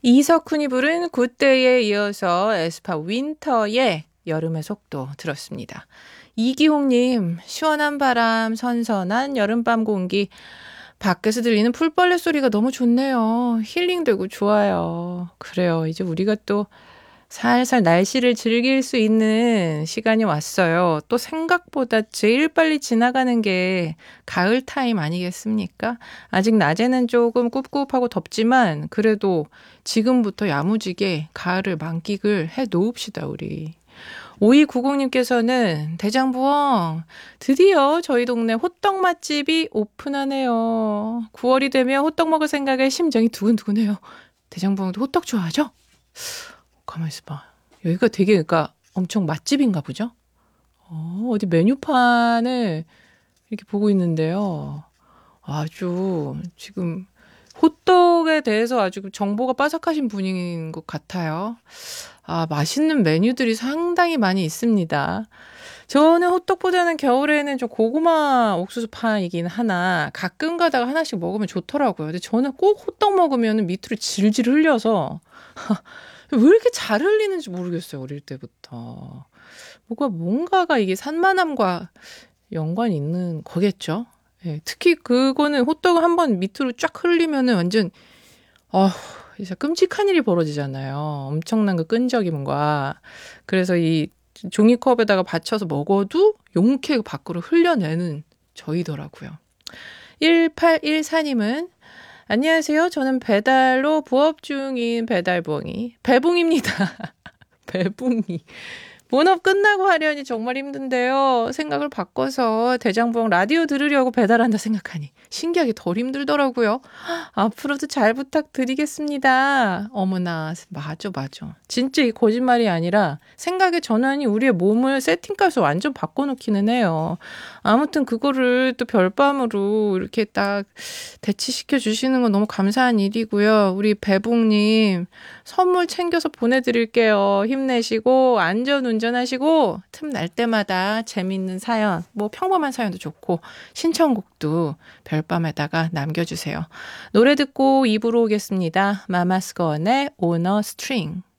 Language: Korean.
이석훈이 부른 굿데이에 이어서 에스파 윈터의 여름의 속도 들었습니다. 이기홍님, 시원한 바람, 선선한 여름밤 공기, 밖에서 들리는 풀벌레 소리가 너무 좋네요. 힐링되고 좋아요. 그래요. 이제 우리가 또 살살 날씨를 즐길 수 있는 시간이 왔어요. 또 생각보다 제일 빨리 지나가는 게 가을 타임 아니겠습니까? 아직 낮에는 조금 꿉꿉하고 덥지만 그래도 지금부터 야무지게 가을을 만끽을 해 놓읍시다, 우리. 5290님께서는 대장부엉, 드디어 저희 동네 호떡 맛집이 오픈하네요. 9월이 되면 호떡 먹을 생각에 심장이 두근두근해요. 대장부엉도 호떡 좋아하죠? 가만히 있어봐. 여기가 되게, 그러니까 엄청 맛집인가 보죠? 어디 메뉴판을 이렇게 보고 있는데요. 아주 지금 호떡에 대해서 아주 정보가 빠삭하신 분인 것 같아요. 아, 맛있는 메뉴들이 상당히 많이 있습니다. 저는 호떡보다는 겨울에는 좀 고구마 옥수수파이긴 하나 가끔 가다가 하나씩 먹으면 좋더라고요. 근데 저는 꼭 호떡 먹으면 밑으로 질질 흘려서 왜 이렇게 잘 흘리는지 모르겠어요, 어릴 때부터. 뭔가가 이게 산만함과 연관이 있는 거겠죠? 예, 특히 그거는 호떡을 한번 밑으로 쫙 흘리면은 완전, 진짜 끔찍한 일이 벌어지잖아요. 엄청난 그 끈적임과. 그래서 이 종이컵에다가 받쳐서 먹어도 용케 밖으로 흘려내는 저희더라고요. 1814님은 안녕하세요. 저는 배달로 부업 중인 배달부엉이 배붕입니다. 배붕이. 본업 끝나고 하려니 정말 힘든데요. 생각을 바꿔서 대장부엉 라디오 들으려고 배달한다 생각하니 신기하게 덜 힘들더라고요. 앞으로도 잘 부탁드리겠습니다. 어머나, 맞아. 진짜 이 거짓말이 아니라 생각의 전환이 우리의 몸을 세팅값을 완전 바꿔놓기는 해요. 아무튼 그거를 또 별밤으로 이렇게 딱 대치시켜 주시는 건 너무 감사한 일이고요. 우리 배붕님 선물 챙겨서 보내드릴게요. 힘내시고 안전운전하시고 틈 날 때마다 재밌는 사연, 뭐 평범한 사연도 좋고 신청곡도 별밤에다가 남겨주세요. 노래 듣고 입으로 오겠습니다. 마마스건의 On a String.